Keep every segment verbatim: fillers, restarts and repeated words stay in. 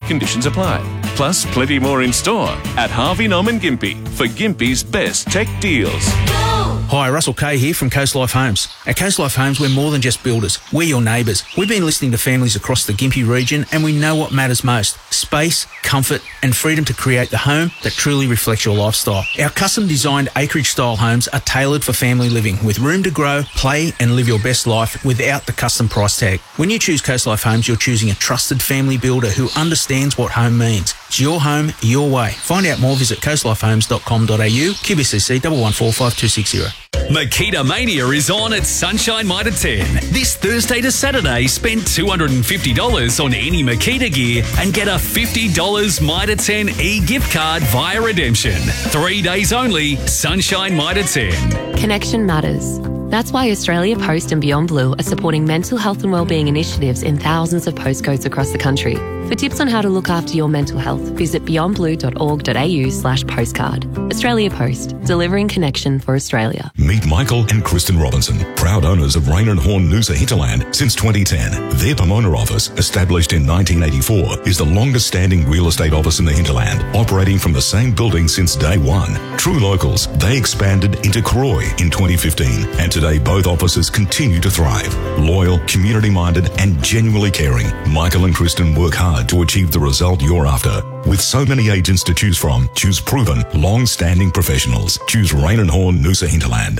Conditions apply. Plus, plenty more in store at Harvey Norman Gympie for Gympie's best tech deals. Hi, Russell Kay here from Coast Life Homes. At Coast Life Homes, we're more than just builders. We're your neighbours. We've been listening to families across the Gympie region and we know what matters most. Space, comfort and freedom to create the home that truly reflects your lifestyle. Our custom-designed acreage-style homes are tailored for family living with room to grow, play and live your best life without the custom price tag. When you choose Coast Life Homes, you're choosing a trusted family builder who understands what home means. It's your home, your way. Find out more, visit coast life homes dot com dot a u, Q B C C one one four five two six zero. Makita Mania is on at Sunshine Mitre ten. This Thursday to Saturday, spend two hundred fifty dollars on any Makita gear and get a fifty dollars Mitre ten e-gift card via redemption. Three days only, Sunshine Mitre ten. Connection matters. That's why Australia Post and Beyond Blue are supporting mental health and wellbeing initiatives in thousands of postcodes across the country. For tips on how to look after your mental health, visit beyond blue dot org dot a u slash postcard. Australia Post, delivering connection for Australia. Meet Michael and Kristen Robinson, proud owners of Rain and Horn Noosa Hinterland since twenty ten. Their Pomona office, established in nineteen eighty-four, is the longest standing real estate office in the hinterland, operating from the same building since day one. True locals, they expanded into Croy in twenty fifteen, and today both offices continue to thrive. Loyal, community-minded and genuinely caring, Michael and Kristen work hard to achieve the result you're after. With so many agents to choose from, choose proven, long-standing professionals. Choose Rain and Horn Noosa Hinterland.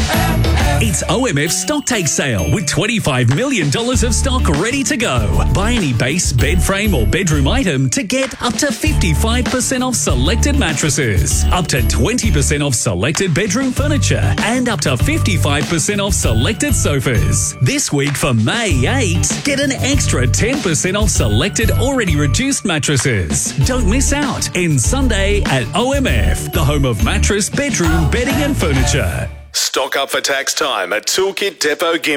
It's O M F Stock Take Sale with twenty-five million dollars of stock ready to go. Buy any base, bed frame or bedroom item to get up to fifty-five percent off selected mattresses, up to twenty percent off selected bedroom furniture and up to fifty-five percent off selected sofas. This week for May eighth, get an extra ten percent off selected already reduced mattresses. Don't miss out. End Sunday at O M F, the home of mattress, bedroom, bedding and furniture. Stock up for tax time at Toolkit Depot Gympie.